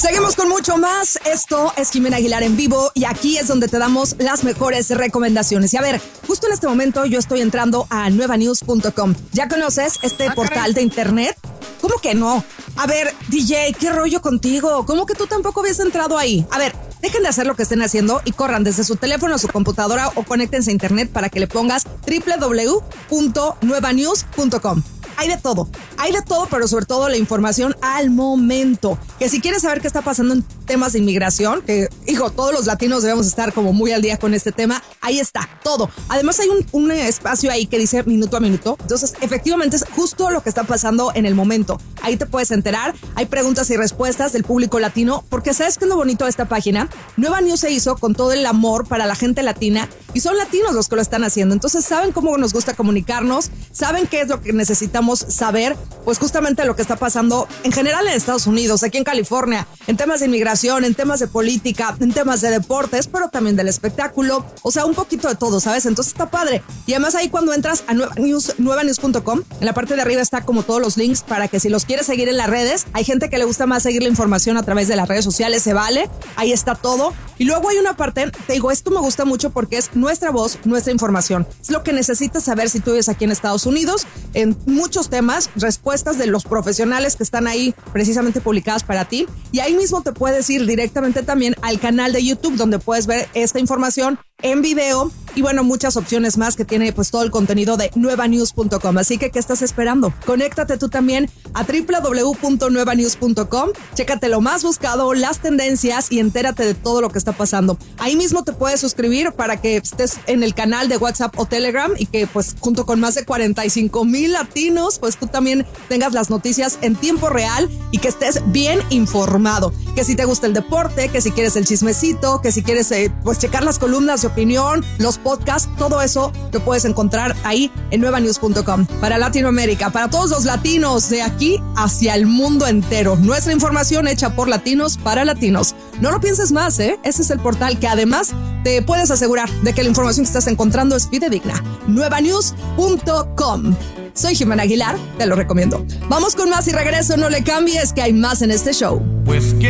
Seguimos con mucho más. Esto es Jimena Aguilar en vivo y aquí es donde te damos las mejores recomendaciones. Y a ver, justo en este momento yo estoy entrando a nuevanews.com. ¿Ya conoces este portal de internet? ¿Cómo que no? A ver, DJ, ¿qué rollo contigo? ¿Cómo que tú tampoco habías entrado ahí? A ver, dejen de hacer lo que estén haciendo y corran desde su teléfono a su computadora o conéctense a internet para que le pongas www.nuevanews.com. Hay de todo, pero sobre todo la información al momento. Que si quieres saber qué está pasando en temas de inmigración, que, hijo, todos los latinos debemos estar como muy al día con este tema, ahí está, todo. Además hay un espacio ahí que dice minuto a minuto. Entonces, efectivamente es justo lo que está pasando en el momento. Ahí te puedes enterar, hay preguntas y respuestas del público latino, porque ¿sabes qué es lo bonito de esta página? Nueva News se hizo con todo el amor para la gente latina y son latinos los que lo están haciendo. Entonces, saben cómo nos gusta comunicarnos, saben qué es lo que necesitamos saber, pues justamente lo que está pasando en general en Estados Unidos, aquí en California, en temas de inmigración, en temas de política, en temas de deportes, pero también del espectáculo, o sea, un poquito de todo, ¿sabes? Entonces está padre. Y además ahí cuando entras a nuevanews.com, en la parte de arriba está como todos los links para que si los quieres seguir en las redes, hay gente que le gusta más seguir la información a través de las redes sociales, se vale, ahí está todo. Y luego hay una parte, te digo, esto me gusta mucho porque es nuestra voz, nuestra información. Es lo que necesitas saber si tú vives aquí en Estados Unidos, en muchos temas, respuestas de los profesionales que están ahí precisamente publicadas para ti. Y ahí mismo te puedes ir directamente también al canal de YouTube donde puedes ver esta información en video y bueno, muchas opciones más que tiene pues todo el contenido de nuevanews.com. Así que, ¿qué estás esperando? Conéctate tú también a www.nuevanews.com, chécate lo más buscado, las tendencias y entérate de todo lo que está pasando. Ahí mismo te puedes suscribir para que estés en el canal de WhatsApp o Telegram y que pues junto con más de 45,000 latinos, pues tú también tengas las noticias en tiempo real y que estés bien informado. Que si te gusta el deporte, que si quieres el chismecito, que si quieres pues checar las columnas de opinión, los podcasts, todo eso lo puedes encontrar ahí en nuevanews.com. Para Latinoamérica, para todos los latinos de aquí hacia el mundo entero. Nuestra información hecha por latinos para latinos. No lo pienses más, ¿eh? Ese es el portal que además te puedes asegurar de que la información que estás encontrando es fidedigna. nuevanews.com. Soy Jimena Aguilar, te lo recomiendo. Vamos con más y regreso, no le cambies que hay más en este show. Pues que